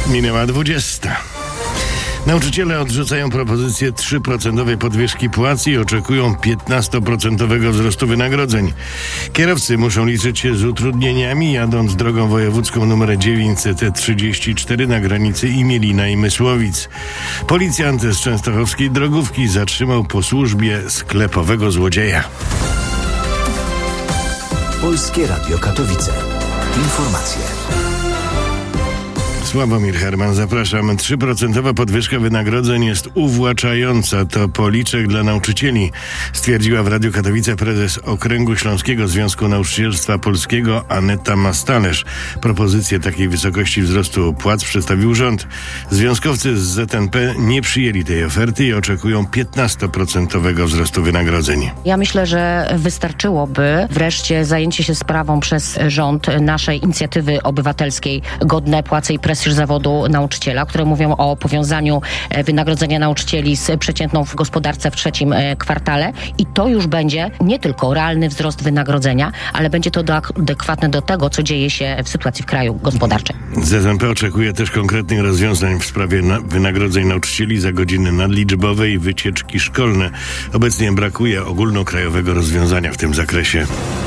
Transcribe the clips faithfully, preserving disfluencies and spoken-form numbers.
Minęła dwudziesta. Nauczyciele odrzucają propozycję trzy procent podwyżki płac i oczekują piętnaście procent wzrostu wynagrodzeń. Kierowcy muszą liczyć się z utrudnieniami, jadąc drogą wojewódzką nr dziewięćset trzydzieści cztery na granicy Imielina i Mysłowic. Policjant z częstochowskiej drogówki zatrzymał po służbie sklepowego złodzieja. Polskie Radio Katowice. Informacje. Sławomir Herman, zapraszam. trzy procent podwyżka wynagrodzeń jest uwłaczająca. To policzek dla nauczycieli, stwierdziła w Radiu Katowice prezes Okręgu Śląskiego Związku Nauczycielstwa Polskiego Aneta Mastalerz. Propozycję takiej wysokości wzrostu płac przedstawił rząd. Związkowcy z Z N P nie przyjęli tej oferty i oczekują piętnaście procent wzrostu wynagrodzeń. Ja myślę, że wystarczyłoby wreszcie zajęcie się sprawą przez rząd naszej inicjatywy obywatelskiej Godne płace i prestiż zawodu nauczyciela, które mówią o powiązaniu wynagrodzenia nauczycieli z przeciętną w gospodarce w trzecim kwartale i to już będzie nie tylko realny wzrost wynagrodzenia, ale będzie to adekwatne do tego, co dzieje się w sytuacji w kraju gospodarczej. Z N P oczekuje też konkretnych rozwiązań w sprawie na- wynagrodzeń nauczycieli za godziny nadliczbowe i wycieczki szkolne. Obecnie brakuje ogólnokrajowego rozwiązania w tym zakresie.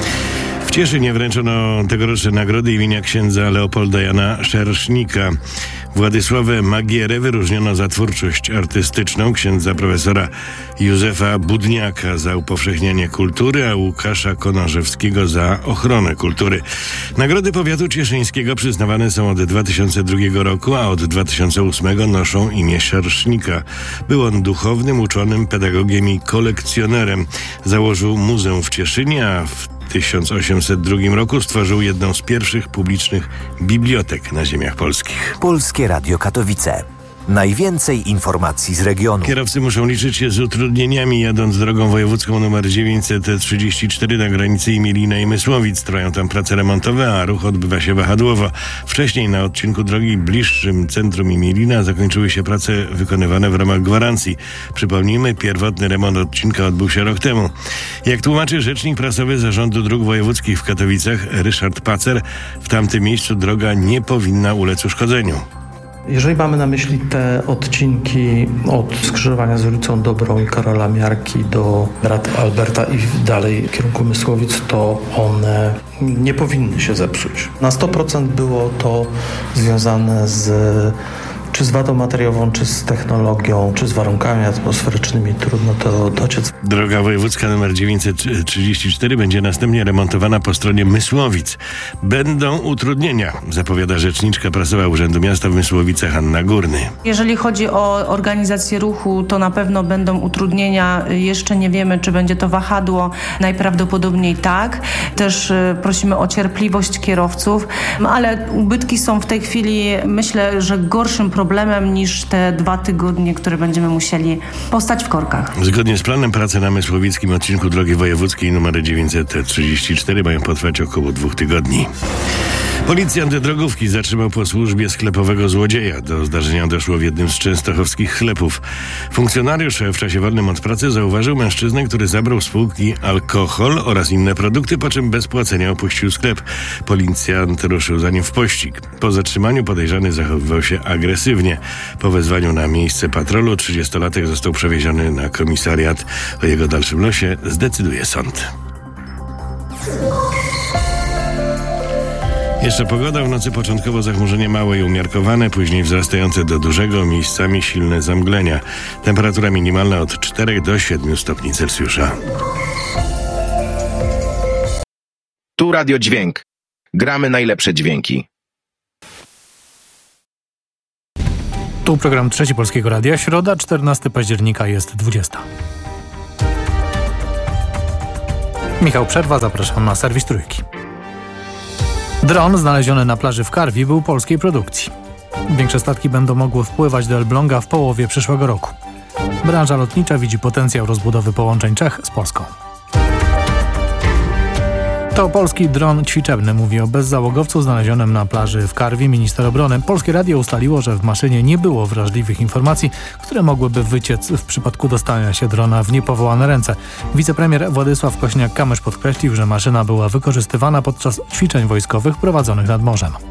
W Cieszynie wręczono tegoroczne nagrody imienia księdza Leopolda Jana Szersznika. Władysławę Magierę wyróżniono za twórczość artystyczną, księdza profesora Józefa Budniaka za upowszechnianie kultury, a Łukasza Konarzewskiego za ochronę kultury. Nagrody powiatu cieszyńskiego przyznawane są od dwa tysiące drugiego roku, a od dwa tysiące ósmego noszą imię Szersznika. Był on duchownym, uczonym, pedagogiem i kolekcjonerem. Założył muzeum w Cieszynie, a w tysiąc osiemset drugim roku stworzył jedną z pierwszych publicznych bibliotek na ziemiach polskich. Polskie Radio Katowice. Najwięcej informacji z regionu. Kierowcy muszą liczyć się z utrudnieniami, jadąc drogą wojewódzką nr dziewięćset trzydzieści cztery na granicy Imielina i Mysłowic. Trwają tam prace remontowe, a ruch odbywa się wahadłowo. Wcześniej na odcinku drogi bliższym centrum Imielina zakończyły się prace wykonywane w ramach gwarancji. Przypomnijmy, pierwotny remont odcinka odbył się rok temu. Jak tłumaczy rzecznik prasowy Zarządu Dróg Wojewódzkich w Katowicach Ryszard Pacer, w tamtym miejscu droga nie powinna ulec uszkodzeniu. Jeżeli mamy na myśli te odcinki od skrzyżowania z ulicą Dobrą i Karola Miarki do Brat Alberta i dalej w kierunku Mysłowic, to one nie powinny się zepsuć. Na sto procent było to związane z czy z wadą materiałową, czy z technologią, czy z warunkami atmosferycznymi. Trudno to dociec. Droga wojewódzka nr dziewięćset trzydzieści cztery będzie następnie remontowana po stronie Mysłowic. Będą utrudnienia, zapowiada rzeczniczka prasowa Urzędu Miasta w Mysłowicach Anna Górny. Jeżeli chodzi o organizację ruchu, to na pewno będą utrudnienia. Jeszcze nie wiemy, czy będzie to wahadło. Najprawdopodobniej tak. Też prosimy o cierpliwość kierowców, ale ubytki są w tej chwili, myślę, że gorszym problemem problemem niż te dwa tygodnie, które będziemy musieli postać w korkach. Zgodnie z planem prace na mysłowickim odcinku drogi wojewódzkiej nr dziewięćset trzydzieści cztery mają potrwać około dwóch tygodni. Policjant drogówki zatrzymał po służbie sklepowego złodzieja. Do zdarzenia doszło w jednym z częstochowskich sklepów. Funkcjonariusz w czasie wolnym od pracy zauważył mężczyznę, który zabrał z półki alkohol oraz inne produkty, po czym bez płacenia opuścił sklep. Policjant ruszył za nim w pościg. Po zatrzymaniu podejrzany zachowywał się agresywnie. Po wezwaniu na miejsce patrolu trzydziestolatek został przewieziony na komisariat. O jego dalszym losie zdecyduje sąd. Jeszcze pogoda. W nocy początkowo zachmurzenie małe i umiarkowane, później wzrastające do dużego, miejscami silne zamglenia. Temperatura minimalna od czterech do siedmiu stopni Celsjusza. Tu Radio Dźwięk. Gramy najlepsze dźwięki. Tu program Trzeci Polskiego Radia. Środa, czternastego października, jest dwudziesta. Michał Przerwa, zapraszam na serwis Trójki. Dron znaleziony na plaży w Karwi był polskiej produkcji. Większe statki będą mogły wpływać do Elbląga w połowie przyszłego roku. Branża lotnicza widzi potencjał rozbudowy połączeń Czech z Polską. To polski dron ćwiczebny, mówi o bezzałogowcu znalezionym na plaży w Karwi minister obrony. Polskie Radio ustaliło, że w maszynie nie było wrażliwych informacji, które mogłyby wyciec w przypadku dostania się drona w niepowołane ręce. Wicepremier Władysław Kośniak-Kamysz podkreślił, że maszyna była wykorzystywana podczas ćwiczeń wojskowych prowadzonych nad morzem.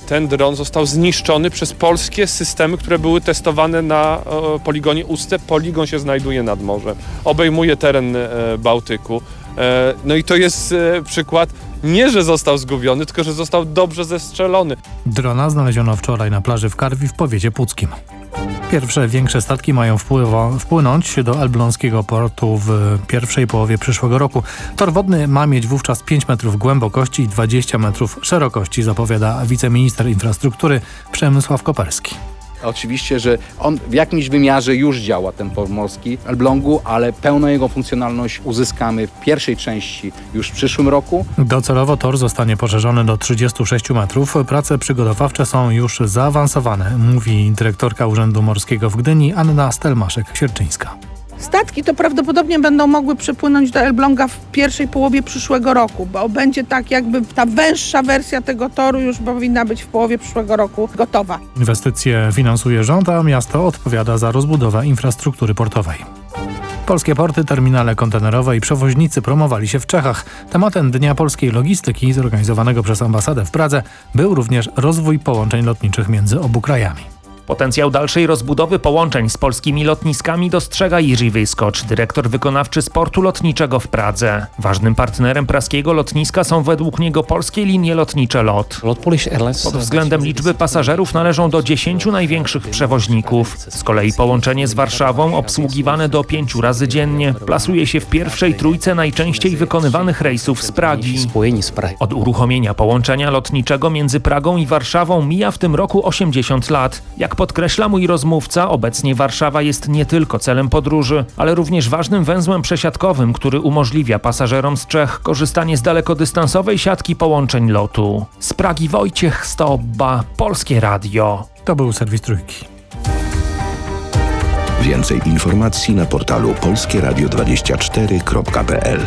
ten dron został zniszczony przez polskie systemy, które były testowane na e, poligonie Uste. Poligon się znajduje nad morzem, obejmuje teren e, Bałtyku. E, no i to jest e, przykład nie, że został zgubiony, tylko że został dobrze zestrzelony. Drona znaleziono wczoraj na plaży w Karwi w powiecie puckim. Pierwsze większe statki mają wpływa, wpłynąć do elbląskiego portu w pierwszej połowie przyszłego roku. Tor wodny ma mieć wówczas pięć metrów głębokości i dwadzieścia metrów szerokości, zapowiada wiceminister infrastruktury Przemysław Koperski. Oczywiście, że on w jakimś wymiarze już działa, ten port morski Elblągu, ale pełną jego funkcjonalność uzyskamy w pierwszej części już w przyszłym roku. Docelowo tor zostanie poszerzony do trzydziestu sześciu metrów. Prace przygotowawcze są już zaawansowane, mówi dyrektorka Urzędu Morskiego w Gdyni Anna Stelmaszek-Sierczyńska. Statki to prawdopodobnie będą mogły przypłynąć do Elbląga w pierwszej połowie przyszłego roku, bo będzie tak jakby ta węższa wersja tego toru już powinna być w połowie przyszłego roku gotowa. Inwestycje finansuje rząd, a miasto odpowiada za rozbudowę infrastruktury portowej. Polskie porty, terminale kontenerowe i przewoźnicy promowali się w Czechach. Tematem Dnia Polskiej Logistyki zorganizowanego przez ambasadę w Pradze był również rozwój połączeń lotniczych między obu krajami. Potencjał dalszej rozbudowy połączeń z polskimi lotniskami dostrzega Jiří Wyskocz, dyrektor wykonawczy sportu lotniczego w Pradze. Ważnym partnerem praskiego lotniska są według niego polskie linie lotnicze LOT. Pod względem liczby pasażerów należą do dziesięciu największych przewoźników. Z kolei połączenie z Warszawą, obsługiwane do pięciu razy dziennie, plasuje się w pierwszej trójce najczęściej wykonywanych rejsów z Pragi. Od uruchomienia połączenia lotniczego między Pragą i Warszawą mija w tym roku osiemdziesiąt lat. Jak podkreśla mój rozmówca, obecnie Warszawa jest nie tylko celem podróży, ale również ważnym węzłem przesiadkowym, który umożliwia pasażerom z Czech korzystanie z dalekodystansowej siatki połączeń lotu. Z Pragi Wojciech Stobba, Polskie Radio. To był serwis Trójki. Więcej informacji na portalu polskie radio dwadzieścia cztery kropka p l.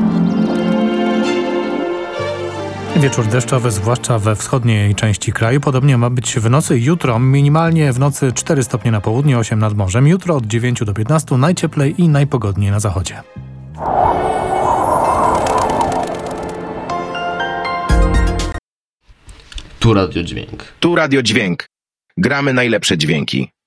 Wieczór deszczowy, zwłaszcza we wschodniej części kraju. Podobnie ma być w nocy jutro. Minimalnie w nocy cztery stopnie na południu, osiem nad morzem. Jutro od dziewięciu do piętnastu, najcieplej i najpogodniej na zachodzie. Tu Radio Dźwięk. Tu Radio Dźwięk. Gramy najlepsze dźwięki.